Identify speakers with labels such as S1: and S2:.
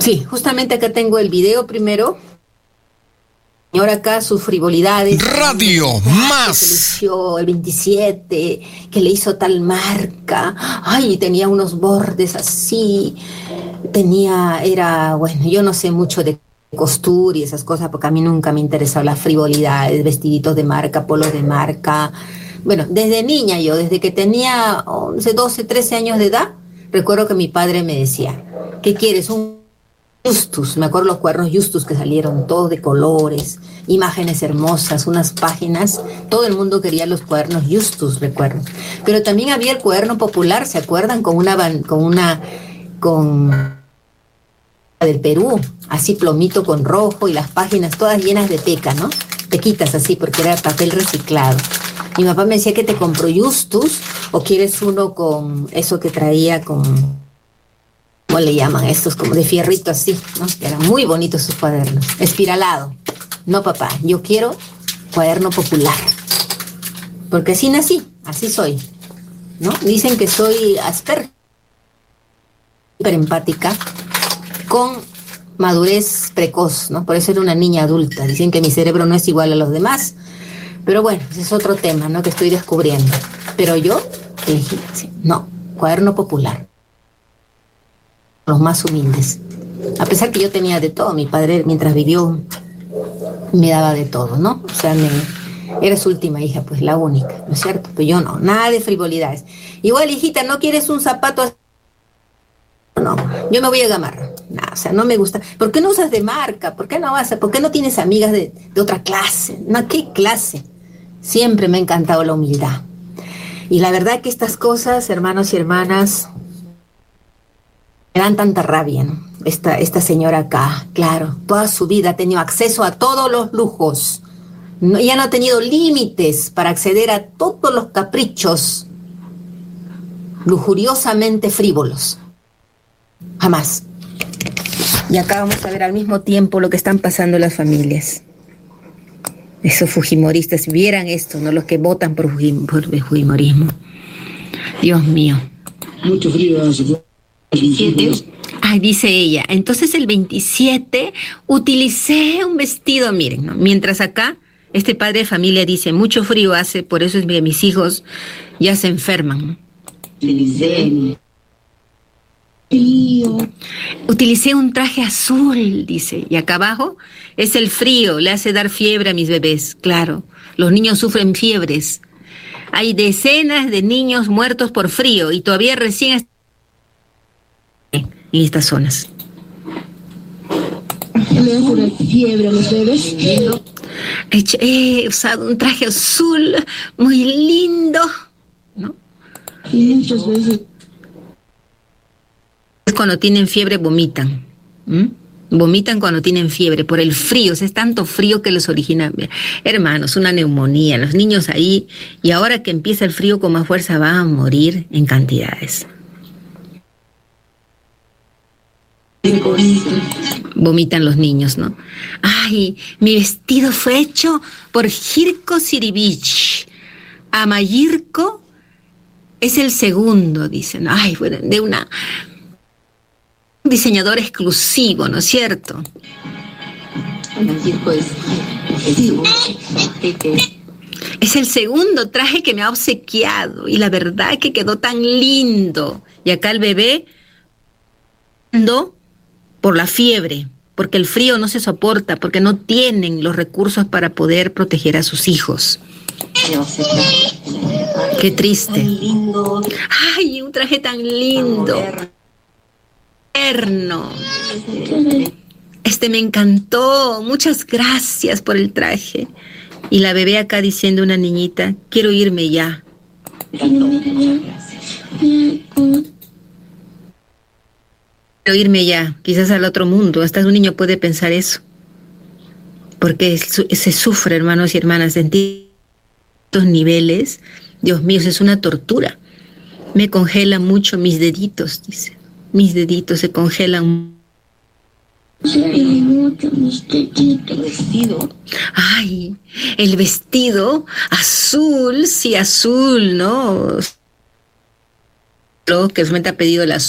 S1: Sí, justamente acá tengo el video primero. Y ahora acá sus frivolidades.
S2: Radio Más.
S1: Que lució el 27, que le hizo tal marca. Ay, tenía unos bordes así. Bueno, yo no sé mucho de costura y esas cosas porque a mí nunca me interesaron las frivolidades, vestiditos de marca, polos de marca. Bueno, desde niña yo, desde que tenía 11, 12, 13 años de edad, recuerdo que mi padre me decía, ¿qué quieres? Un Justus, me acuerdo los cuadernos Justus que salieron todos de colores, imágenes hermosas, unas páginas, todo el mundo quería los cuadernos Justus, recuerdo. Pero también había el cuaderno popular, ¿se acuerdan? Con del Perú, así plomito con rojo y las páginas todas llenas de peca, ¿no? Pequitas así, porque era papel reciclado. Mi papá me decía que te compró Justus o quieres uno con eso que traía con... ¿Cómo le llaman estos? Como de fierrito así, ¿no? Que eran muy bonitos sus cuadernos. Espiralado. No, papá, yo quiero cuaderno popular. Porque así nací, así soy, ¿no? Dicen que soy Asperger, súper empática, con madurez precoz, ¿no? Por eso era una niña adulta. Dicen que mi cerebro no es igual a los demás. Pero bueno, ese es otro tema, ¿no? Que estoy descubriendo. Pero yo elegí, no, cuaderno popular. Los más humildes. A pesar que yo tenía de todo, mi padre mientras vivió me daba de todo, ¿no? O sea, era su última hija, pues la única, ¿no es cierto? Pero yo no, nada de frivolidades. Igual, hijita, ¿no quieres un zapato? No, yo me voy a Gamarra. No, o sea, no me gusta. ¿Por qué no usas de marca? ¿Por qué no tienes amigas de otra clase? No, ¿qué clase? Siempre me ha encantado la humildad. Y la verdad que estas cosas, hermanos y hermanas, me dan tanta rabia, ¿no? Esta señora acá, claro, toda su vida ha tenido acceso a todos los lujos. Ya no ha tenido límites para acceder a todos los caprichos lujuriosamente frívolos. Jamás. Y acá vamos a ver al mismo tiempo lo que están pasando las familias. Esos fujimoristas, si vieran esto, ¿no? Los que votan por el fujimorismo. Dios mío.
S3: Mucho frío hace.
S1: 27. Ay, dice ella, entonces el 27 utilicé un vestido, miren, ¿no? Mientras acá este padre de familia dice, mucho frío hace, por eso es que mis hijos ya se enferman. Utilicé un traje azul, dice, y acá abajo es el frío, le hace dar fiebre a mis bebés, claro, los niños sufren fiebres. Hay decenas de niños muertos por frío y todavía recién en estas zonas.
S3: ¿Le da fiebre a los bebés?
S1: He usado un traje azul muy lindo, ¿no?
S3: Y muchas veces
S1: cuando tienen fiebre vomitan. Vomitan cuando tienen fiebre por el frío. O sea, es tanto frío que los origina, hermanos, una neumonía. Los niños ahí, y ahora que empieza el frío con más fuerza, van a morir en cantidades. Vomitan los niños, ¿no? Ay, mi vestido fue hecho por Jirko Sirivich. Amayirko es el segundo, dicen. Ay, bueno, de un diseñador exclusivo, ¿no es cierto? Amayirko es el segundo traje que me ha obsequiado y la verdad que quedó tan lindo. Y acá el bebé por la fiebre, porque el frío no se soporta, porque no tienen los recursos para poder proteger a sus hijos. Qué triste. Ay, un traje tan lindo. Eterno. Me encantó. Muchas gracias por el traje. Y la bebé acá diciendo, una niñita, quiero irme ya. Quiero irme ya, quizás al otro mundo. Hasta un niño puede pensar eso. Porque se sufre, hermanos y hermanas, sentir estos niveles. Dios mío, es una tortura. Me congela mucho mis deditos, dice. Mis deditos se congelan.
S3: el vestido.
S1: Ay, el vestido azul, sí, azul, ¿no? Lo que me ha pedido el azul.